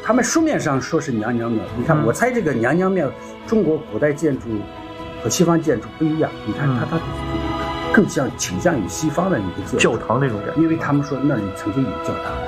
他们书面上说是娘娘庙，你看，我猜这个娘娘庙，中国古代建筑和西方建筑不一样，你看它更倾向于西方的一个建筑教堂那种感觉， 因为他们说那里曾经有教堂。